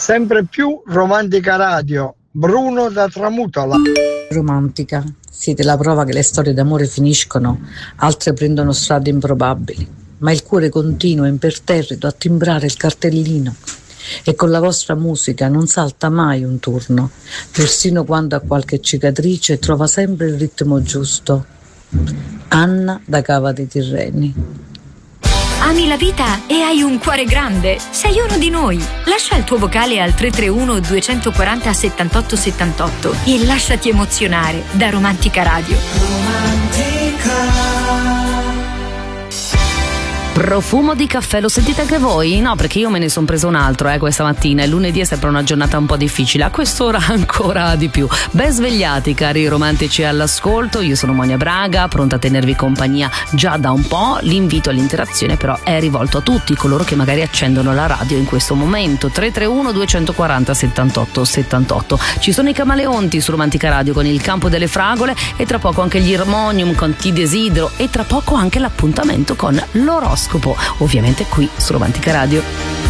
Sempre più romantica radio. Bruno da Tramutola. Romantica, siete la prova che le storie d'amore finiscono, altre prendono strade improbabili, ma il cuore continua imperterrito a timbrare il cartellino e con la vostra musica non salta mai un turno, persino quando ha qualche cicatrice trova sempre il ritmo giusto. Anna da Cava dei Tirreni. Ami la vita e hai un cuore grande? Sei uno di noi. Lascia il tuo vocale al 331 240 78 78 e lasciati emozionare da Romantica Radio. Profumo di caffè, lo sentite anche voi? No, perché io me ne sono preso un altro questa mattina e lunedì è sempre una giornata un po' difficile, a quest'ora ancora di più. Ben svegliati cari romantici all'ascolto, io sono Monia Braga, pronta a tenervi compagnia già da un po'. L'invito all'interazione però è rivolto a tutti coloro che magari accendono la radio in questo momento. 331 240 78 78. Ci sono i Camaleonti su Romantica Radio con il Campo delle Fragole e tra poco anche gli Irmonium con Ti Desidero e tra poco anche l'appuntamento con l'oroscopo, ovviamente qui su Romantica Radio.